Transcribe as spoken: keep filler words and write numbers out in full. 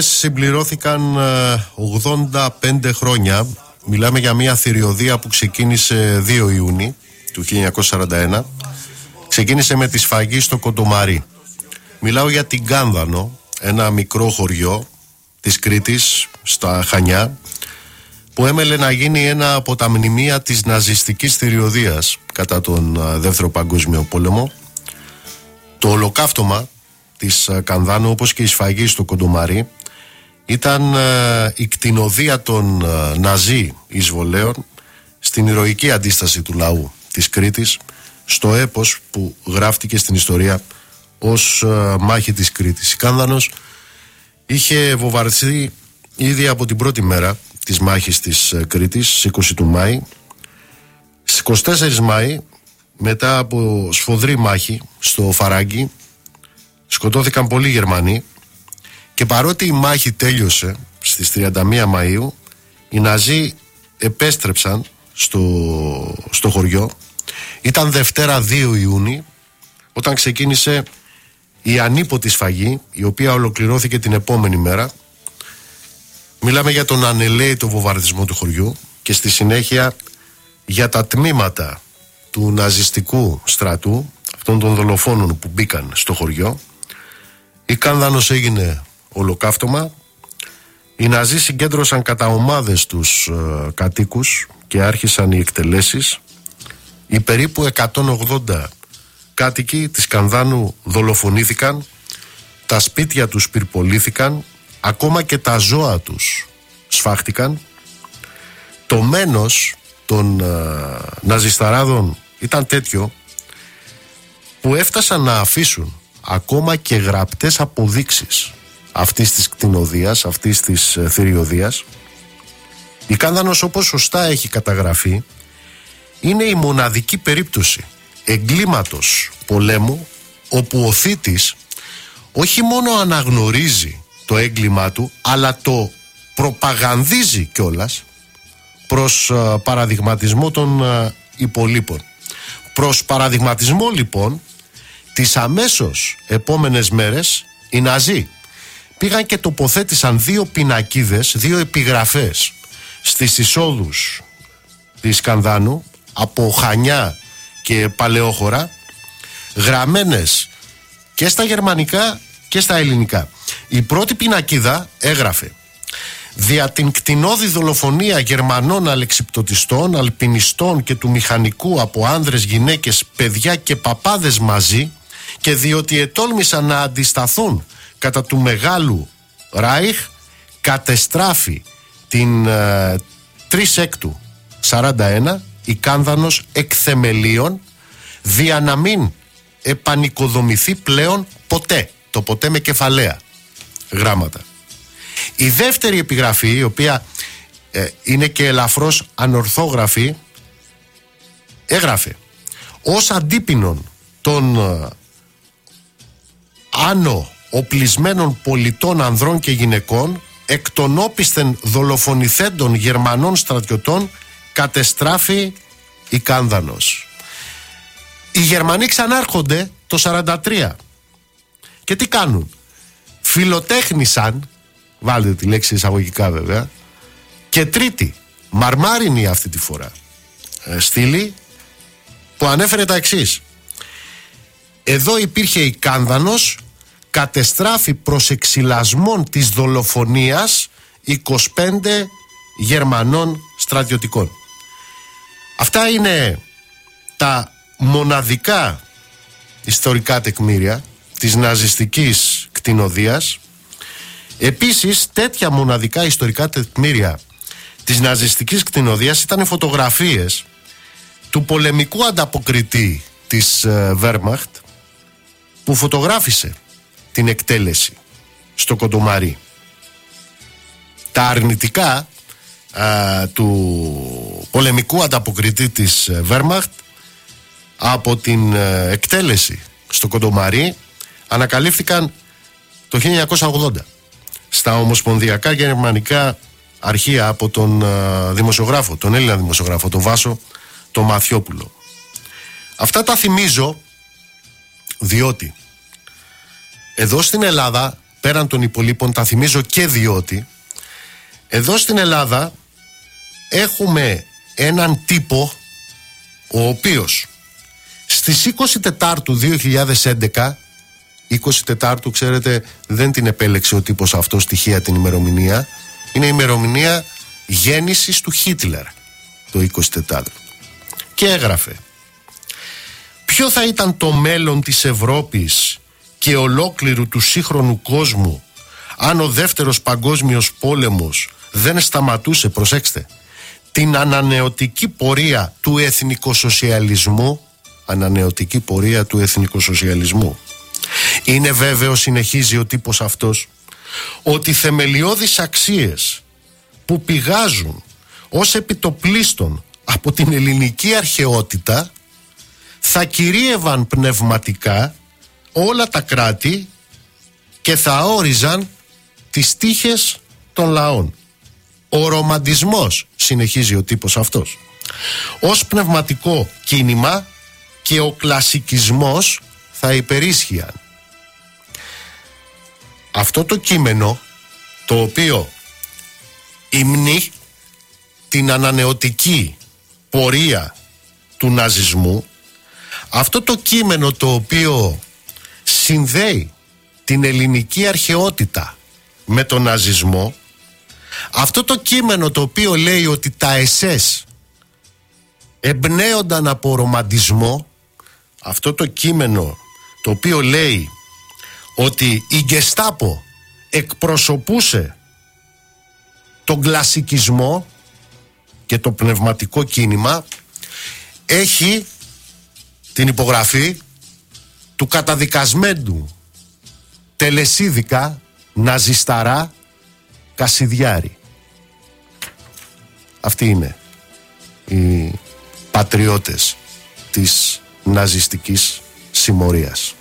Συμπληρώθηκαν ογδόντα πέντε χρόνια. Μιλάμε για μια θηριωδία που ξεκίνησε δύο Ιουνίου του χίλια εννιακόσια σαράντα ένα. Ξεκίνησε με τη σφαγή στο Κοντομαρί. Μιλάω για την Κάνδανο, ένα μικρό χωριό της Κρήτης στα Χανιά, που έμελε να γίνει ένα από τα μνημεία της ναζιστικής θηριωδίας κατά τον Δεύτερο Παγκόσμιο Πόλεμο. Το ολοκαύτωμα της Κανδάνου, όπως και η σφαγή στο Κοντομαρί, ήταν ε, η κτηνοδία των ε, Ναζί εισβολέων στην ηρωική αντίσταση του λαού της Κρήτης στο έπος που γράφτηκε στην ιστορία ως ε, μάχη της Κρήτης. Η Κάνδανος είχε βομβαρδιστεί ήδη από την πρώτη μέρα της μάχης της ε, Κρήτης, στις είκοσι του Μάη. Στις είκοσι τέσσερις Μάη, μετά από σφοδρή μάχη στο Φαράγγι, σκοτώθηκαν πολλοί Γερμανοί. Και παρότι η μάχη τέλειωσε στις τριάντα μία Μαΐου, οι Ναζί επέστρεψαν στο, στο χωριό. Ήταν Δευτέρα δύο Ιουνίου όταν ξεκίνησε η ανίποτη σφαγή, η οποία ολοκληρώθηκε την επόμενη μέρα. Μιλάμε για τον ανελαίητο βομβαρδισμό του χωριού και στη συνέχεια για τα τμήματα του ναζιστικού στρατού, αυτών των δολοφόνων που μπήκαν στο χωριό. Η Κάνδανος έγινε ολοκαύτωμα. Οι Ναζί συγκέντρωσαν κατά ομάδες τους ε, κατοίκους και άρχισαν οι εκτελέσεις. Οι περίπου εκατόν ογδόντα κάτοικοι της Κανδάνου δολοφονήθηκαν, τα σπίτια τους πυρπολήθηκαν, ακόμα και τα ζώα τους σφάχτηκαν. Το μένος των ε, ναζισταράδων ήταν τέτοιο που έφτασαν να αφήσουν ακόμα και γραπτές αποδείξεις αυτής της κτηνοδίας, αυτής της ε, θηριωδίας. Η Κάνδανος, όπως σωστά έχει καταγραφεί, είναι η μοναδική περίπτωση εγκλήματος πολέμου όπου ο θήτης όχι μόνο αναγνωρίζει το έγκλημά του, αλλά το προπαγανδίζει κιόλας προς ε, παραδειγματισμό των ε, υπολείπων. Προς παραδειγματισμό λοιπόν, τις αμέσως επόμενες μέρες οι Ναζί πήγαν και τοποθέτησαν δύο πινακίδες, δύο επιγραφές στις εισόδους της Κανδάνου από Χανιά και Παλαιόχωρα, γραμμένες και στα γερμανικά και στα ελληνικά. Η πρώτη πινακίδα έγραφε: «Δια την κτηνώδη δολοφονία Γερμανών αλεξιπτωτιστών, αλπινιστών και του μηχανικού από άνδρες, γυναίκες, παιδιά και παπάδες μαζί, και διότι ετόλμησαν να αντισταθούν κατά του Μεγάλου Ράιχ, κατεστράφη την ε, τρεις έκτου σαράντα ένα η Κάνδανος εκ θεμελίων, δια να μην επανοικοδομηθεί πλέον ποτέ». Το ποτέ με κεφαλαία γράμματα. Η δεύτερη επιγραφή, η οποία ε, είναι και ελαφρώς ανορθόγραφη, έγραφε: «Ως αντίπινον των ε, άνω οπλισμένων πολιτών ανδρών και γυναικών, εκ των όπισθεν δολοφονηθέντων Γερμανών στρατιωτών, κατεστράφη η Κάνδανος». Οι Γερμανοί ξανάρχονται το σαράντα τρία και τι κάνουν? Φιλοτέχνησαν, βάλτε τη λέξη εισαγωγικά βέβαια, και τρίτη, μαρμάρινη αυτή τη φορά, ε, στήλη που ανέφερε τα εξής: «Εδώ υπήρχε η Κάνδανος, κατεστράφη προς εξυλασμόν της δολοφονίας είκοσι πέντε Γερμανών στρατιωτικών». Αυτά είναι τα μοναδικά ιστορικά τεκμήρια της ναζιστικής κτηνοδίας. Επίσης, τέτοια μοναδικά ιστορικά τεκμήρια της ναζιστικής κτηνοδίας ήταν οι φωτογραφίες του πολεμικού ανταποκριτή της Wehrmacht που φωτογράφησε την εκτέλεση στο Κοντομαρί. Τα αρνητικά α, του πολεμικού ανταποκριτή της Wehrmacht από την ε, εκτέλεση στο Κοντομαρί ανακαλύφθηκαν το χίλια εννιακόσια ογδόντα στα ομοσπονδιακά γερμανικά αρχεία από τον ε, δημοσιογράφο, τον Έλληνα δημοσιογράφο, τον Βάσο τον Μαθιόπουλο. Αυτά τα θυμίζω διότι εδώ στην Ελλάδα πέραν των υπολείπων, τα θυμίζω και διότι εδώ στην Ελλάδα έχουμε έναν τύπο ο οποίος στις είκοσι Τετάρτου δύο χιλιάδες έντεκα, είκοσι Τετάρτου ξέρετε δεν την επέλεξε ο τύπος αυτό στοιχεία την ημερομηνία, είναι η ημερομηνία γέννησης του Χίτλερ το είκοσι Τετάρτου, και έγραφε: ποιο θα ήταν το μέλλον της Ευρώπης και ολόκληρου του σύγχρονου κόσμου αν ο δεύτερος παγκόσμιος πόλεμος δεν σταματούσε, προσέξτε, την ανανεωτική πορεία του εθνικοσοσιαλισμού, ανανεωτική πορεία του εθνικοσοσιαλισμού. Είναι βέβαιο, συνεχίζει ο τύπος αυτός, ότι θεμελιώδεις αξίες που πηγάζουν ως επιτοπλίστων από την ελληνική αρχαιότητα θα κυρίευαν πνευματικά όλα τα κράτη και θα όριζαν τις τύχες των λαών. Ο ρομαντισμός, συνεχίζει ο τύπος αυτός, ως πνευματικό κίνημα και ο κλασικισμός θα υπερίσχυαν. Αυτό το κείμενο, το οποίο υμνεί την ανανεωτική πορεία του ναζισμού, αυτό το κείμενο το οποίο συνδέει την ελληνική αρχαιότητα με τον ναζισμό, αυτό το κείμενο το οποίο λέει ότι τα ες ες εμπνέονταν από ρομαντισμό, αυτό το κείμενο το οποίο λέει ότι η Γκεστάπο εκπροσωπούσε τον κλασικισμό και το πνευματικό κίνημα, έχει την υπογραφή του καταδικασμένου τελεσίδικα ναζισταρά Κασιδιάρη. Αυτοί είναι οι πατριώτες της ναζιστικής συμμορίας.